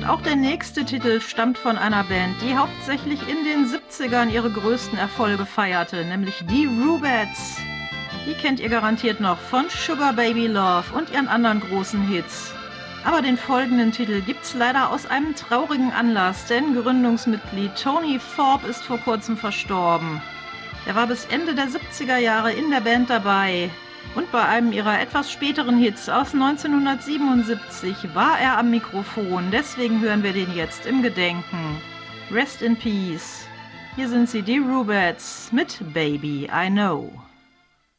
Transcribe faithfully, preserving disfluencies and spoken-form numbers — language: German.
Und auch der nächste Titel stammt von einer Band, die hauptsächlich in den siebzigern ihre größten Erfolge feierte, nämlich die Rubettes. Die kennt ihr garantiert noch von Sugar Baby Love und ihren anderen großen Hits. Aber den folgenden Titel gibt's leider aus einem traurigen Anlass, denn Gründungsmitglied Tony Thorpe ist vor kurzem verstorben. Er war bis Ende der siebziger Jahre in der Band dabei und bei einem ihrer etwas späteren Hits aus neunzehnhundertsiebenundsiebzig war er am Mikrofon, deswegen hören wir den jetzt im Gedenken. Rest in Peace. Hier sind sie, die Rubettes mit Baby I Know.